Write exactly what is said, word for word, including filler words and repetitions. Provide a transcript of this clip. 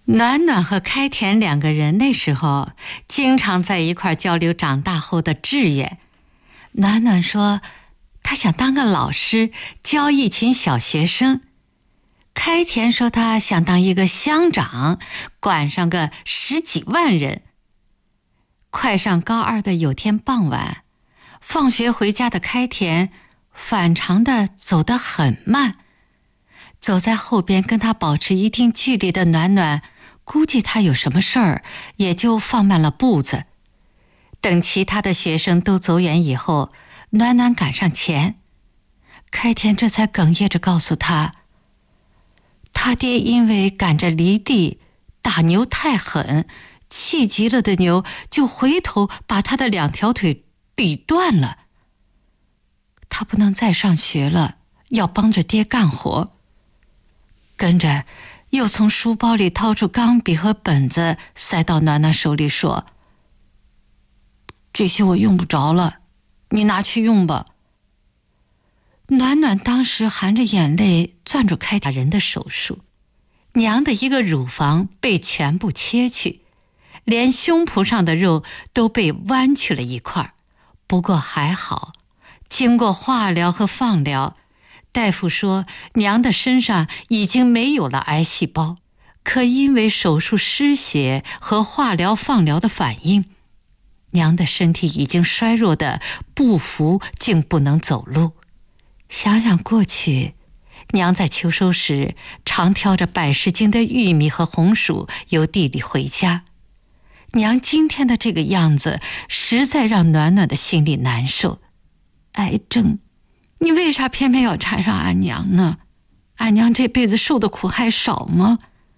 暖暖和开田两个人那时候经常在一块交流长大后的志愿。暖暖说他想当个老师，教一群小学生。开田说他想当一个乡长，管上个十几万人。快上高二的有天傍晚，放学回家的开田反常的走得很慢，走在后边跟他保持一定距离的暖暖估计他有什么事儿，也就放慢了步子。等其他的学生都走远以后，暖暖赶上前，开田这才哽咽着告诉他，他爹因为赶着犁地打牛太狠，气急了的牛就回头把他的两条腿抵断了。他不能再上学了，要帮着爹干活。跟着又从书包里掏出钢笔和本子塞到暖暖手里说，这些我用不着了，你拿去用吧。暖暖当时含着眼泪攥住开打人的手术，娘的一个乳房被全部切去，连胸脯上的肉都被剜去了一块。不过还好，经过化疗和放疗，大夫说娘的身上已经没有了癌细胞，可因为手术失血和化疗放疗的反应，娘的身体已经衰弱的不服，竟不能走路。想想过去，娘在秋收时常挑着百十斤的玉米和红薯由地里回家，娘今天的这个样子实在让暖暖的心里难受。癌症，你为啥偏偏要缠上俺娘呢？俺娘这辈子受的苦还少吗？